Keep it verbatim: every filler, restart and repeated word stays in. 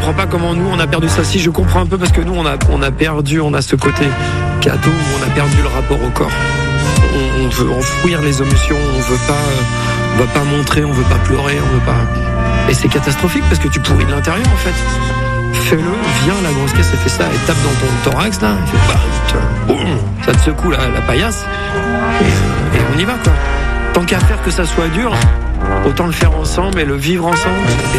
comprends pas comment nous on a perdu ça. Si, je comprends un peu parce que nous on a, on a perdu, on a ce côté cadeau où on a perdu le rapport au corps. On, on veut enfouir les émotions, on veut pas, on veut pas montrer, on veut pas pleurer, on veut pas. Et c'est catastrophique parce que tu pourris de l'intérieur en fait. Fais-le, viens, la grosse caisse, elle fait ça, elle tape dans ton thorax là, elle fait bah, tu vois, boum, ça te secoue la, la paillasse et, et on y va quoi. Tant qu'à faire que ça soit dur, autant le faire ensemble et le vivre ensemble. Et